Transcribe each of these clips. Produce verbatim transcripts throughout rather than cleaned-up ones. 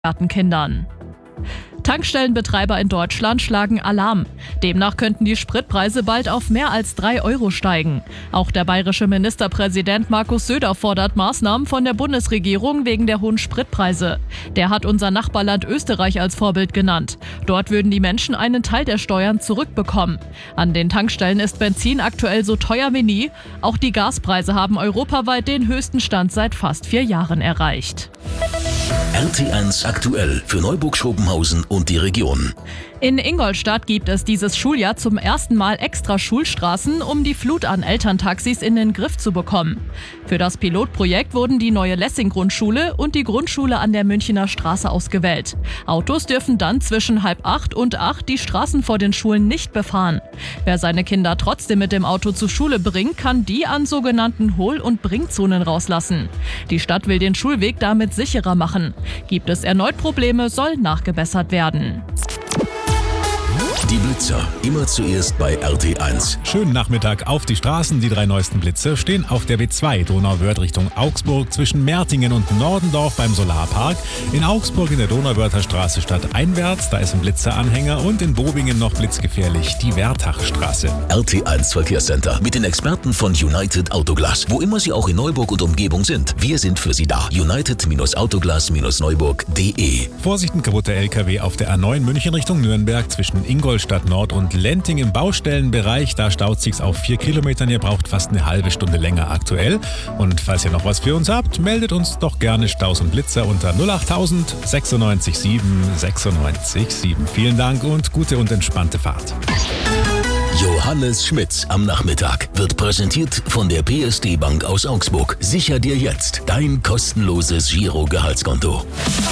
Kindern. Tankstellenbetreiber in Deutschland schlagen Alarm. Demnach könnten die Spritpreise bald auf mehr als drei Euro steigen. Auch der bayerische Ministerpräsident Markus Söder fordert Maßnahmen von der Bundesregierung wegen der hohen Spritpreise. Der hat unser Nachbarland Österreich als Vorbild genannt. Dort würden die Menschen einen Teil der Steuern zurückbekommen. An den Tankstellen ist Benzin aktuell so teuer wie nie. Auch die Gaspreise haben europaweit den höchsten Stand seit fast vier Jahren erreicht. R T eins aktuell für Neuburg-Schopenhausen und die Region. In Ingolstadt gibt es dieses Schuljahr zum ersten Mal extra Schulstraßen, um die Flut an Elterntaxis in den Griff zu bekommen. Für das Pilotprojekt wurden die neue Lessing-Grundschule und die Grundschule an der Münchener Straße ausgewählt. Autos dürfen dann zwischen halb acht und acht die Straßen vor den Schulen nicht befahren. Wer seine Kinder trotzdem mit dem Auto zur Schule bringt, kann die an sogenannten Hohl- und Bringzonen rauslassen. Die Stadt will den Schulweg damit sicherer machen. Gibt es erneut Probleme, soll nachgebessert werden. Die Blitzer, immer zuerst bei R T eins. Schönen Nachmittag auf die Straßen. Die drei neuesten Blitze stehen auf der B zwei Donauwörth Richtung Augsburg zwischen Mertingen und Nordendorf beim Solarpark. In Augsburg in der Donauwörther Straße stadteinwärts, da ist ein Blitzeranhänger, und in Bobingen noch blitzgefährlich die Wertachstraße. R T eins Verkehrscenter mit den Experten von United Autoglas. Wo immer Sie auch in Neuburg und Umgebung sind, wir sind für Sie da. United Autoglas Neuburg punkt de. Vorsicht, ein kaputter L K W auf der A neun München Richtung Nürnberg zwischen Ingolstadt Nord und Lenting im Baustellenbereich. Da staut sich's auf vier Kilometern. Ihr braucht fast eine halbe Stunde länger aktuell. Und falls ihr noch was für uns habt, meldet uns doch gerne Staus und Blitzer unter null acht null null neun sechs sieben sechs neun sieben. Vielen Dank und gute und entspannte Fahrt. Johannes Schmitz am Nachmittag wird präsentiert von der P S D Bank aus Augsburg. Sicher dir jetzt dein kostenloses Giro-Gehaltskonto.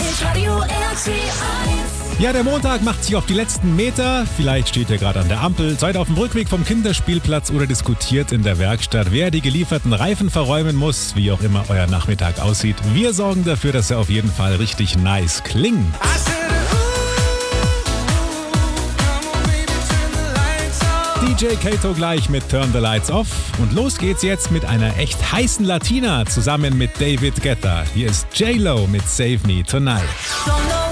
Ja, der Montag macht sich auf die letzten Meter. Vielleicht steht ihr gerade an der Ampel, seid auf dem Rückweg vom Kinderspielplatz oder diskutiert in der Werkstatt, wer die gelieferten Reifen verräumen muss, wie auch immer euer Nachmittag aussieht. Wir sorgen dafür, dass er auf jeden Fall richtig nice klingt. D J Kato gleich mit Turn the Lights Off. Und los geht's jetzt mit einer echt heißen Latina zusammen mit David Guetta. Hier ist J-Lo mit Save Me Tonight.